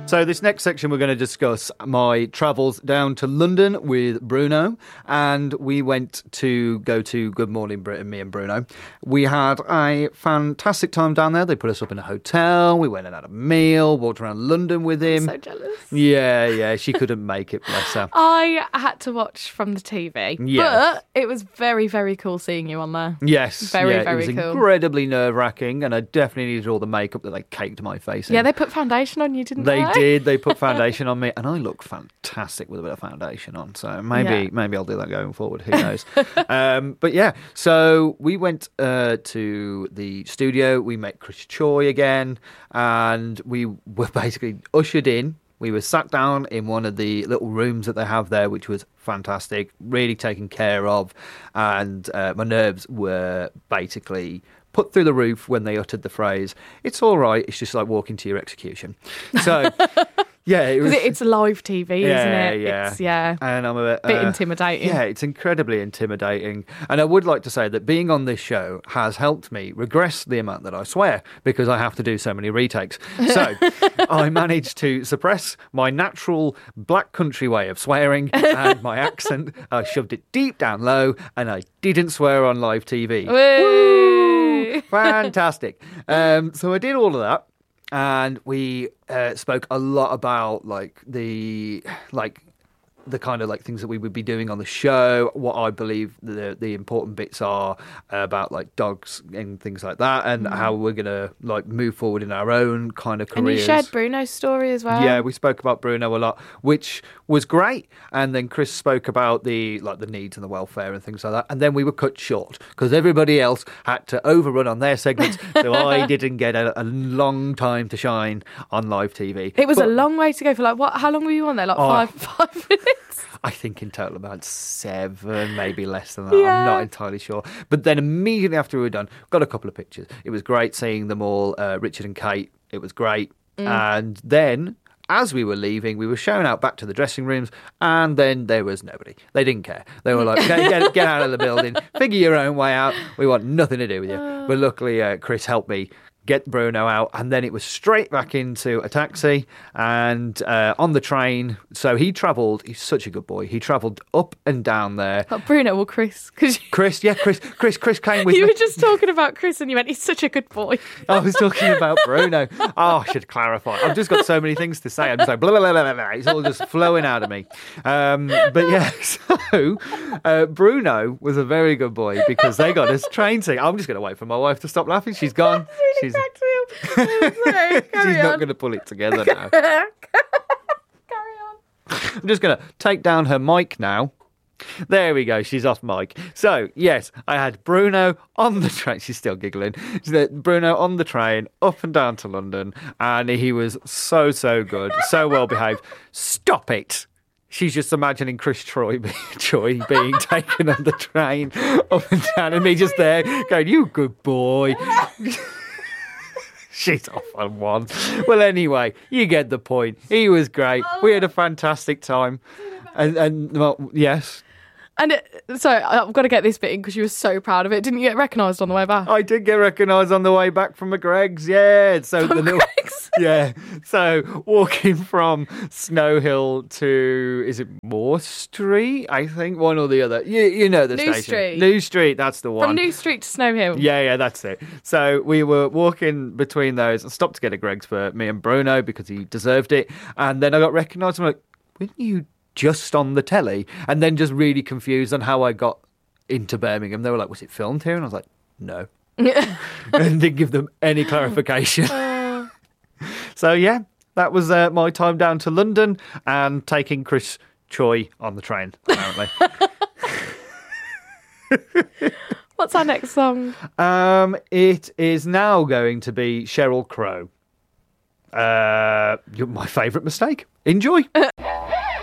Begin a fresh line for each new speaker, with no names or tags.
So this next section, we're going to discuss my travels down to London with Bruno, and we went to go to Good Morning Britain, me and Bruno. We had a fantastic time down there. They put us up in a hotel. We went and had a meal, walked around London with him.
So jealous.
Yeah, she couldn't make it, bless her.
I had to watch from the TV, but it was very, very cool seeing you on there.
Yes,
very
it was
cool.
Incredibly nerve-wracking, and I definitely needed all the makeup that they caked my face in.
Yeah, they put foundation on you, didn't they?
They did. They put foundation on me, and I look fantastic with a bit of foundation on. So maybe I'll do that going forward. Who knows? But yeah, so we went to the studio. We met Chris Choi again, and we were basically ushered in. We were sat down in one of the little rooms that they have there, which was fantastic, really taken care of, and my nerves were basically put through the roof when they uttered the phrase, "It's all right, it's just like walking to your execution." So, yeah.
It's live TV, isn't it?
Yeah. And I'm a
bit intimidating.
Yeah, it's incredibly intimidating. And I would like to say that being on this show has helped me regress the amount that I swear, because I have to do so many retakes. So, I managed to suppress my natural black country way of swearing and my accent. I shoved it deep down low, and I didn't swear on live TV.
Woo!
Fantastic. So I did all of that, and we spoke a lot about the kind of like things that we would be doing on the show, what I believe the important bits are about like dogs and things like that, and how we're gonna like move forward in our own kind of careers.
And you shared Bruno's story as well.
Yeah, we spoke about Bruno a lot, which was great. And then Chris spoke about the needs and the welfare and things like that. And then we were cut short because everybody else had to overrun on their segments, so I didn't get a long time to shine on live TV.
It was a long way to go for what? How long were you on there? Like 5 minutes?
I think in total about 7, maybe less than that. Yeah. I'm not entirely sure. But then immediately after we were done, got a couple of pictures. It was great seeing them all, Richard and Kate. It was great. And then, as we were leaving, we were shown out back to the dressing rooms, and then there was nobody. They didn't care. They were like, get out of the building, figure your own way out. We want nothing to do with you. But luckily, Chris helped me get Bruno out, and then it was straight back into a taxi and on the train. So he's such a good boy. He travelled up and down there.
Bruno or Chris?
Chris came with me.
You were just talking about Chris and you went, he's such a good boy.
I was talking about Bruno. I should clarify. I've just got so many things to say. I'm just like, blah, blah, blah, blah, blah. It's all just flowing out of me. But yeah, so Bruno was a very good boy because they got us train ticket. I'm just going to wait for my wife to stop laughing. She's gone. She's not going to pull it together now.
Carry on.
I'm just going to take down her mic now. There we go. She's off mic. So, yes, I had Bruno on the train. She's still giggling. Bruno on the train up and down to London, and he was so good, so well behaved. Stop it. She's just imagining Chris Choi being taken on the train up and down, and me just there going, "You good boy." She's off on one. Well, anyway, you get the point. He was great. We had a fantastic time. And well, yes.
And sorry, I've got to get this bit in because you were so proud of it. Didn't you get recognised on the way back?
I did get recognised on the way back from McGreg's, yeah. So
Greggs?
Yeah. So walking from Snow Hill to, is it Moore Street? I think one or the other. You know the
New
station.
Street.
New Street, that's the one.
From New Street to Snow Hill.
Yeah, that's it. So we were walking between those. I stopped to get a Greggs for me and Bruno because he deserved it. And then I got recognised. I'm like, weren't you just on the telly? And then just really confused on how I got into Birmingham. They were like, was it filmed here? And I was like, no. And didn't give them any clarification. So yeah, that was my time down to London and taking Chris Choi on the train, apparently.
What's our next song?
It is now going to be Sheryl Crow. My favourite mistake. Enjoy.